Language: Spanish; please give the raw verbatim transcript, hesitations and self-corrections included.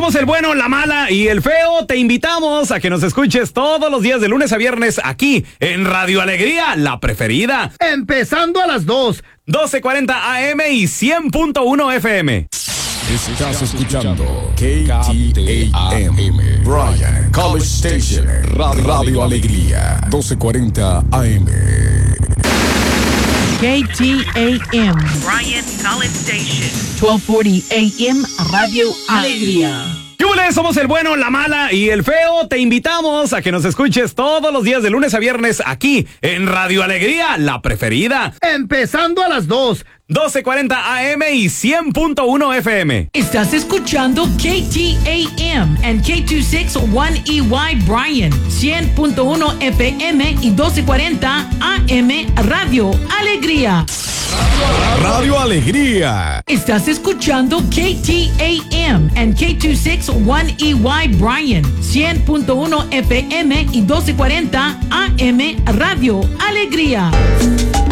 somos el bueno, la mala y el feo. Te invitamos a que nos escuches todos los días de lunes a viernes aquí en Radio Alegría, la preferida. Empezando a las dos. doce cuarenta A M y cien punto uno F M. Estás escuchando K T A M, Bryan College Station, Radio, Radio Alegría, doce cuarenta A M. K T A M, Bryan College Station, doce cuarenta A M, Radio Alegría. ¡Yule! Somos el bueno, la mala y el feo. Te invitamos a que nos escuches todos los días de lunes a viernes aquí en Radio Alegría, la preferida. Empezando a las dos. doce cuarenta A M y cien punto uno F M. Estás escuchando K T A M and K dos sesenta y uno E Y Bryan, cien punto uno F M y doce cuarenta A M, Radio Alegría. Radio Alegría. Estás escuchando K T A M and K dos sesenta y uno E Y Bryan, cien punto uno F M y doce cuarenta A M, Radio Alegría.